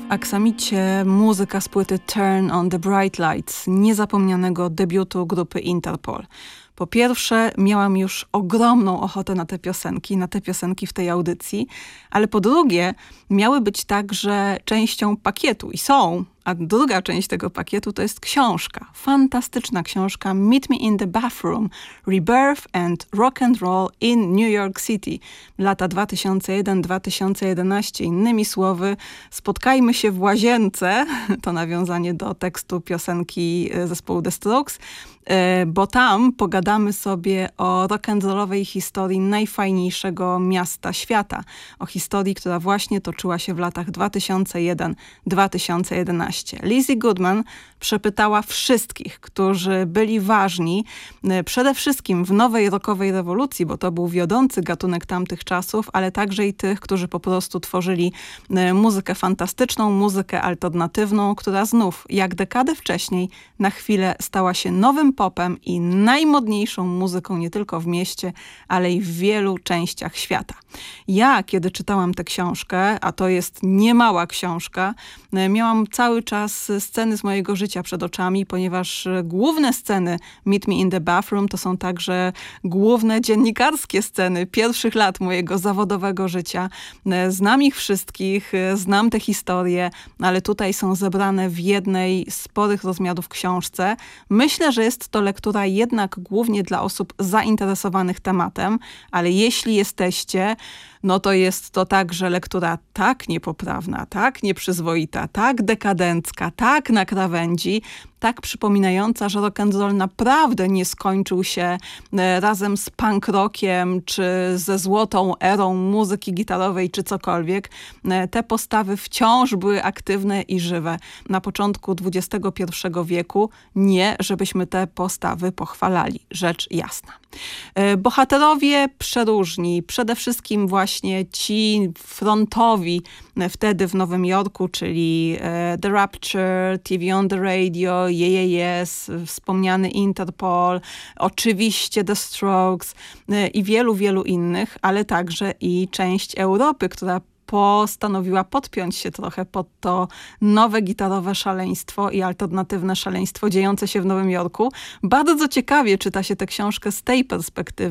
Aksamicie muzyka z płyty Turn on the Bright Lights, niezapomnianego debiutu grupy Interpol. Po pierwsze, miałam już ogromną ochotę na te piosenki w tej audycji, ale po drugie, miały być także częścią pakietu i są. A druga część tego pakietu to jest książka. Fantastyczna książka Meet Me in the Bathroom, Rebirth and Rock and Roll in New York City. Lata 2001-2011. Innymi słowy, spotkajmy się w łazience. To nawiązanie do tekstu piosenki zespołu The Strokes. Bo tam pogadamy sobie o rock'n'rollowej historii najfajniejszego miasta świata. O historii, która właśnie toczyła się w latach 2001-2011. Lizzie Goodman przepytała wszystkich, którzy byli ważni przede wszystkim w nowej rockowej rewolucji, bo to był wiodący gatunek tamtych czasów, ale także i tych, którzy po prostu tworzyli muzykę fantastyczną, muzykę alternatywną, która znów, jak dekadę wcześniej, na chwilę stała się nowym popem i najmodniejszą muzyką nie tylko w mieście, ale i w wielu częściach świata. Ja, kiedy czytałam tę książkę, a to jest niemała książka, miałam cały czas sceny z mojego życia przed oczami, ponieważ główne sceny Meet Me in the Bathroom to są także główne dziennikarskie sceny pierwszych lat mojego zawodowego życia. Znam ich wszystkich, znam te historie, ale tutaj są zebrane w jednej z sporych rozmiarów książce. Myślę, że jest to lektura jednak głównie dla osób zainteresowanych tematem, ale jeśli jesteście, no to jest to także lektura tak niepoprawna, tak nieprzyzwoita, tak dekadencka, tak na krawędzi, tak przypominająca, że rock'n'roll naprawdę nie skończył się razem z punk rockiem, czy ze złotą erą muzyki gitarowej, czy cokolwiek. Te postawy wciąż były aktywne i żywe na początku XXI wieku. Nie, żebyśmy te postawy pochwalali, rzecz jasna. Bohaterowie przeróżni, przede wszystkim właśnie ci frontowi wtedy w Nowym Jorku, czyli The Rapture, TV on the Radio, Yes, wspomniany Interpol, oczywiście The Strokes i wielu, wielu innych, ale także i część Europy, która postanowiła podpiąć się trochę pod to nowe gitarowe szaleństwo i alternatywne szaleństwo dziejące się w Nowym Jorku. Bardzo ciekawie czyta się tę książkę z tej perspektywy.